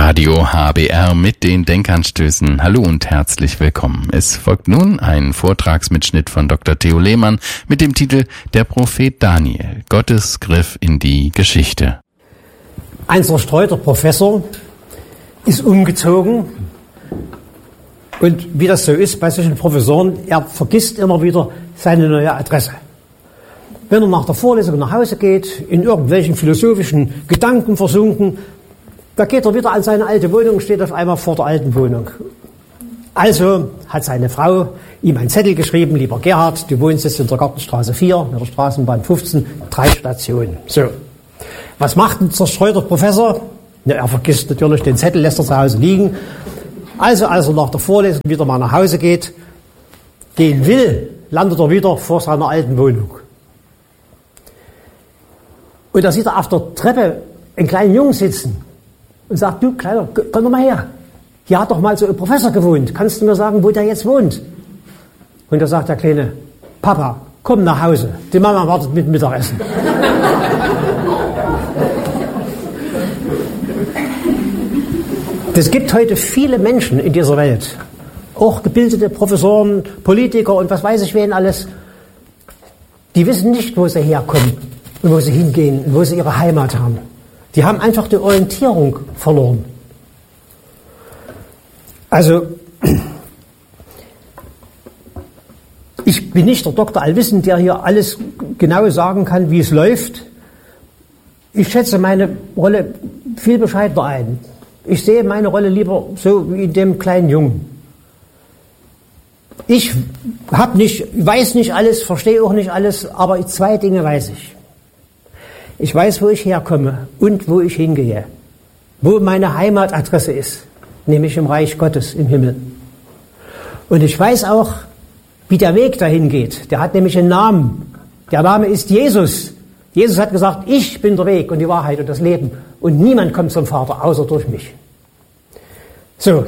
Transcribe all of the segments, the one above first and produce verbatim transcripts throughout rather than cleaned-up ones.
Radio H B R mit den Denkanstößen. Hallo und herzlich willkommen. Es folgt nun ein Vortragsmitschnitt von Doktor Theo Lehmann mit dem Titel Der Prophet Daniel, Gottes Griff in die Geschichte. Ein zerstreuter Professor ist umgezogen und wie das so ist bei solchen Professoren, er vergisst immer wieder seine neue Adresse. Wenn er nach der Vorlesung nach Hause geht, in irgendwelchen philosophischen Gedanken versunken, da geht er wieder an seine alte Wohnung und steht auf einmal vor der alten Wohnung. Also hat seine Frau ihm einen Zettel geschrieben: Lieber Gerhard, du wohnst jetzt in der Gartenstraße vier, mit der Straßenbahn fünfzehn, drei Stationen. So, was macht ein zerstreuter Professor? Na, er vergisst natürlich den Zettel, lässt er zu Hause liegen. Also als er nach der Vorlesung wieder mal nach Hause geht, gehen will, landet er wieder vor seiner alten Wohnung. Und da sieht er auf der Treppe einen kleinen Jungen sitzen und sagt: Du Kleiner, komm doch mal her. Hier hat doch mal so ein Professor gewohnt. Kannst du mir sagen, wo der jetzt wohnt? Und da sagt der Kleine: Papa, komm nach Hause. Die Mama wartet mit Mittagessen. Es gibt heute viele Menschen in dieser Welt, auch gebildete Professoren, Politiker und was weiß ich wen alles, die wissen nicht, wo sie herkommen und wo sie hingehen und wo sie ihre Heimat haben. Die haben einfach die Orientierung verloren. Also, ich bin nicht der Doktor Allwissen, der hier alles genau sagen kann, wie es läuft. Ich schätze meine Rolle viel bescheidener ein. Ich sehe meine Rolle lieber so wie in dem kleinen Jungen. Ich hab nicht, weiß nicht alles, verstehe auch nicht alles, aber zwei Dinge weiß ich. Ich weiß, wo ich herkomme und wo ich hingehe. Wo meine Heimatadresse ist, nämlich im Reich Gottes im Himmel. Und ich weiß auch, wie der Weg dahin geht. Der hat nämlich einen Namen. Der Name ist Jesus. Jesus hat gesagt: Ich bin der Weg und die Wahrheit und das Leben. Und niemand kommt zum Vater, außer durch mich. So.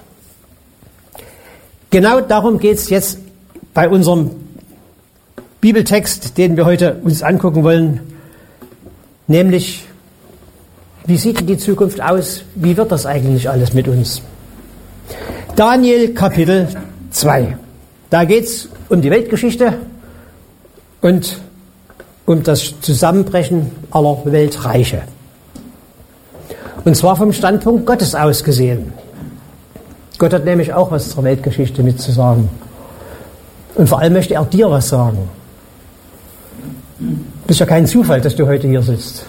Genau darum geht es jetzt bei unserem Bibeltext, den wir heute uns angucken wollen. Nämlich, wie sieht denn die Zukunft aus? Wie wird das eigentlich alles mit uns? Daniel Kapitel zwei. Da geht es um die Weltgeschichte und um das Zusammenbrechen aller Weltreiche. Und zwar vom Standpunkt Gottes aus gesehen. Gott hat nämlich auch was zur Weltgeschichte mitzusagen. Und vor allem möchte er dir was sagen. Das ist ja kein Zufall, dass du heute hier sitzt.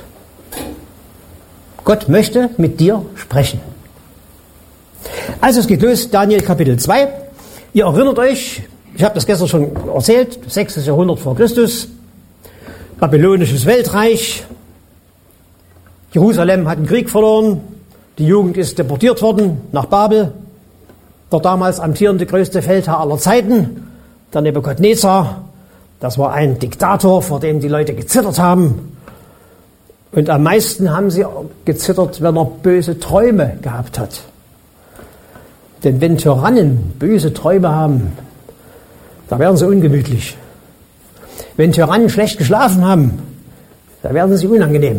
Gott möchte mit dir sprechen. Also es geht los, Daniel Kapitel zwei. Ihr erinnert euch, ich habe das gestern schon erzählt, sechstes Jahrhundert vor Christus, babylonisches Weltreich. Jerusalem hat einen Krieg verloren, die Jugend ist deportiert worden nach Babel. Der damals amtierende größte Feldherr aller Zeiten, der Nebukadnezar, das war ein Diktator, vor dem die Leute gezittert haben. Und am meisten haben sie gezittert, wenn er böse Träume gehabt hat. Denn wenn Tyrannen böse Träume haben, da werden sie ungemütlich. Wenn Tyrannen schlecht geschlafen haben, da werden sie unangenehm.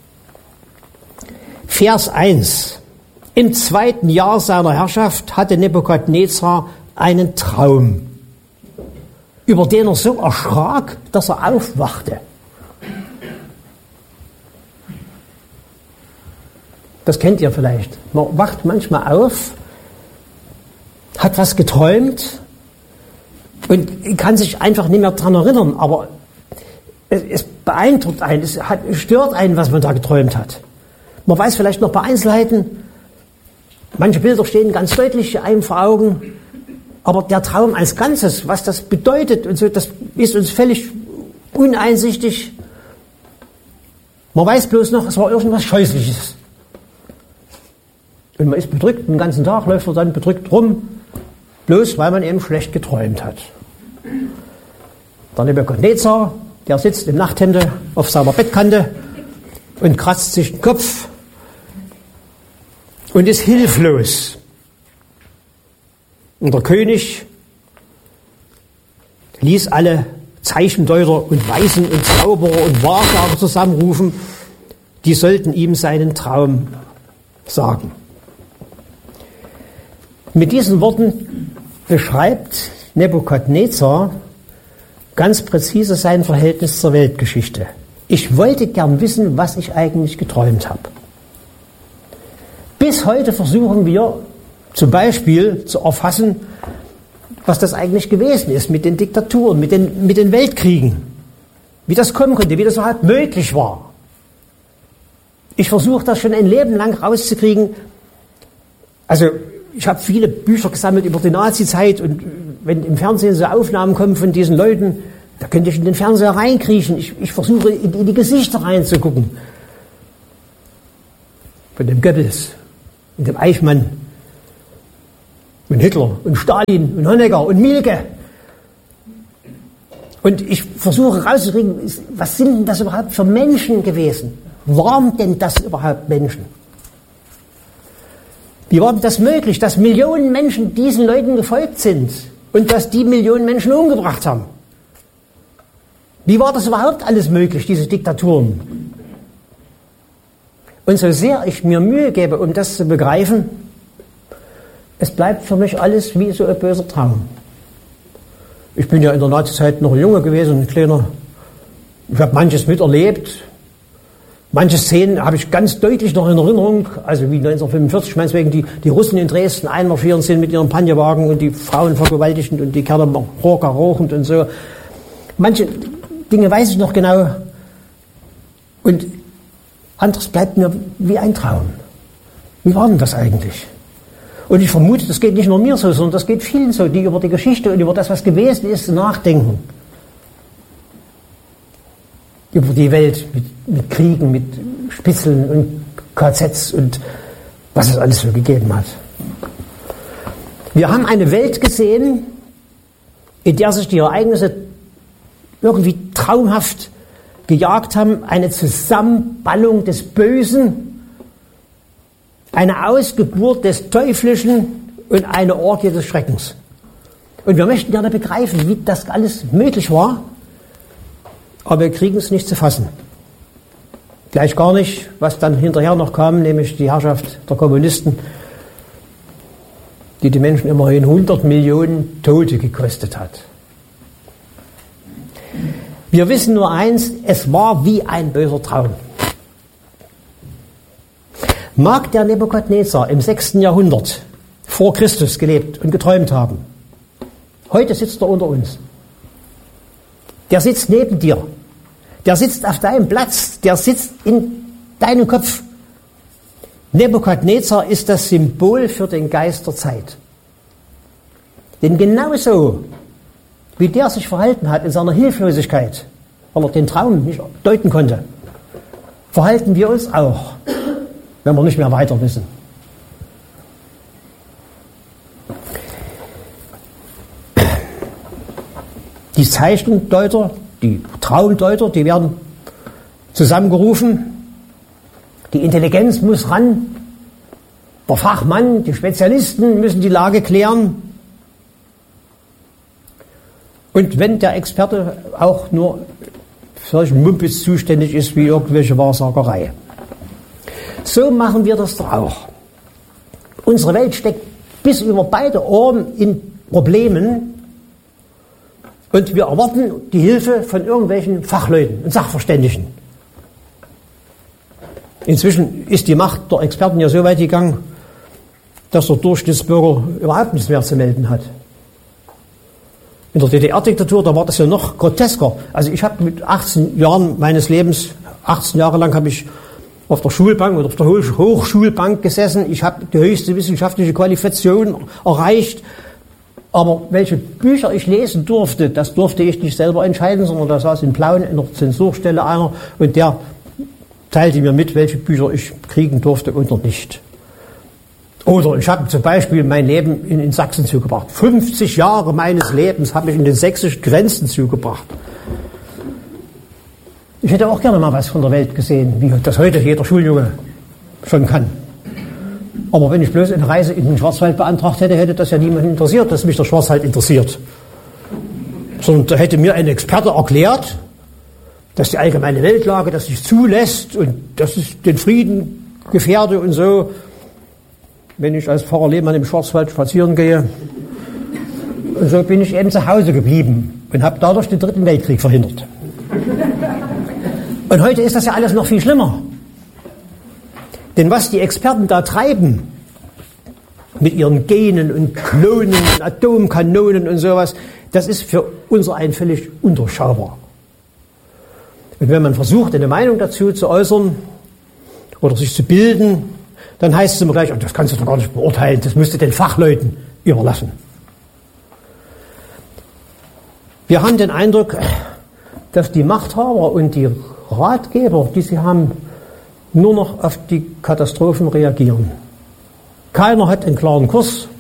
Vers eins. Im zweiten Jahr seiner Herrschaft hatte Nebukadnezar einen Traum, über den er so erschrak, dass er aufwachte. Das kennt ihr vielleicht. Man wacht manchmal auf, hat was geträumt und kann sich einfach nicht mehr daran erinnern, aber es, es beeindruckt einen, es hat, stört einen, was man da geträumt hat. Man weiß vielleicht noch ein paar Einzelheiten, manche Bilder stehen ganz deutlich einem vor Augen, aber der Traum als Ganzes, was das bedeutet und so, das ist uns völlig uneinsichtig. Man weiß bloß noch, es war irgendwas Scheußliches. Und man ist bedrückt, den ganzen Tag läuft er dann bedrückt rum, bloß weil man eben schlecht geträumt hat. Der Nebukadnezar, der sitzt im Nachthemde auf seiner Bettkante und kratzt sich den Kopf und ist hilflos. Und der König ließ alle Zeichendeuter und Weisen und Zauberer und Wahrsager zusammenrufen, die sollten ihm seinen Traum sagen. Mit diesen Worten beschreibt Nebukadnezar ganz präzise sein Verhältnis zur Weltgeschichte. Ich wollte gern wissen, was ich eigentlich geträumt habe. Bis heute versuchen wir zum Beispiel zu erfassen, was das eigentlich gewesen ist mit den Diktaturen, mit den, mit den Weltkriegen, wie das kommen konnte, wie das überhaupt möglich war. Ich versuche das schon ein Leben lang rauszukriegen. Also ich habe viele Bücher gesammelt über die Nazi-Zeit und wenn im Fernsehen so Aufnahmen kommen von diesen Leuten, da könnte ich in den Fernseher reinkriechen. Ich, ich versuche in, in die Gesichter reinzugucken. Von dem Goebbels und dem Eichmann und Hitler und Stalin und Honecker und Mielke. Und ich versuche rauszukriegen, was sind denn das überhaupt für Menschen gewesen? Waren denn das überhaupt Menschen? Wie war denn das möglich, dass Millionen Menschen diesen Leuten gefolgt sind und dass die Millionen Menschen umgebracht haben? Wie war das überhaupt alles möglich, diese Diktaturen? Und so sehr ich mir Mühe gebe, um das zu begreifen, es bleibt für mich alles wie so ein böser Traum. Ich bin ja in der Nazizeit noch ein Junge gewesen, ein kleiner. Ich habe manches miterlebt. Manche Szenen habe ich ganz deutlich noch in Erinnerung, also wie neunzehnhundertfünfundvierzig, meinetwegen die, die Russen in Dresden einmarschieren sind mit ihren Panjerwagen und die Frauen vergewaltigend und die Kerle Rocker rauchend und so. Manche Dinge weiß ich noch genau und anderes bleibt mir wie ein Traum. Wie war denn das eigentlich? Und ich vermute, das geht nicht nur mir so, sondern das geht vielen so, die über die Geschichte und über das, was gewesen ist, nachdenken. Über die Welt mit, mit Kriegen, mit Spitzeln und K Zs und was es alles so gegeben hat. Wir haben eine Welt gesehen, in der sich die Ereignisse irgendwie traumhaft gejagt haben, eine Zusammenballung des Bösen, eine Ausgeburt des Teuflischen und eine Orgie des Schreckens. Und wir möchten gerne begreifen, wie das alles möglich war, aber wir kriegen es nicht zu fassen. Gleich gar nicht, was dann hinterher noch kam, nämlich die Herrschaft der Kommunisten, die die Menschen immerhin hundert Millionen Tote gekostet hat. Wir wissen nur eins, es war wie ein böser Traum. Mag der Nebukadnezar im sechsten Jahrhundert vor Christus gelebt und geträumt haben. Heute sitzt er unter uns. Der sitzt neben dir. Der sitzt auf deinem Platz. Der sitzt in deinem Kopf. Nebukadnezar ist das Symbol für den Geist der Zeit. Denn genauso wie der sich verhalten hat in seiner Hilflosigkeit, weil er den Traum nicht deuten konnte, verhalten wir uns auch, wenn wir nicht mehr weiter wissen. Die Zeichendeuter, die Traumdeuter, die werden zusammengerufen. Die Intelligenz muss ran. Der Fachmann, die Spezialisten müssen die Lage klären. Und wenn der Experte auch nur für solchen Mumpitz zuständig ist wie irgendwelche Wahrsagerei. So machen wir das doch auch. Unsere Welt steckt bis über beide Ohren in Problemen und wir erwarten die Hilfe von irgendwelchen Fachleuten und Sachverständigen. Inzwischen ist die Macht der Experten ja so weit gegangen, dass der Durchschnittsbürger überhaupt nichts mehr zu melden hat. In der D D R-Diktatur, da war das ja noch grotesker. Also ich habe mit achtzehn Jahren meines Lebens, achtzehn Jahre lang habe ich auf der Schulbank oder auf der Hochschulbank gesessen. Ich habe die höchste wissenschaftliche Qualifikation erreicht. Aber welche Bücher ich lesen durfte, das durfte ich nicht selber entscheiden, sondern da saß in Plauen in der Zensurstelle einer und der teilte mir mit, welche Bücher ich kriegen durfte und noch nicht. Oder ich habe zum Beispiel mein Leben in, in Sachsen zugebracht. fünfzig Jahre meines Lebens habe ich in den sächsischen Grenzen zugebracht. Ich hätte auch gerne mal was von der Welt gesehen, wie das heute jeder Schuljunge schon kann. Aber wenn ich bloß eine Reise in den Schwarzwald beantragt hätte, hätte das ja niemanden interessiert, dass mich der Schwarzwald interessiert. Sondern da hätte mir ein Experte erklärt, dass die allgemeine Weltlage das sich zulässt und dass es den Frieden gefährde und so. wenn ich als Pfarrer Lehmann im Schwarzwald spazieren gehe. Und so bin ich eben zu Hause geblieben und habe dadurch den Dritten Weltkrieg verhindert. Und heute ist das ja alles noch viel schlimmer. Denn was die Experten da treiben, mit ihren Genen und Klonen und Atomkanonen und sowas, das ist für unser einen völlig undurchschaubar. Und wenn man versucht, eine Meinung dazu zu äußern oder sich zu bilden, dann heißt es immer gleich, oh, das kannst du doch gar nicht beurteilen, das musst du den Fachleuten überlassen. Wir haben den Eindruck, dass die Machthaber und die Ratgeber, die sie haben, nur noch auf die Katastrophen reagieren. Keiner hat einen klaren Kurs,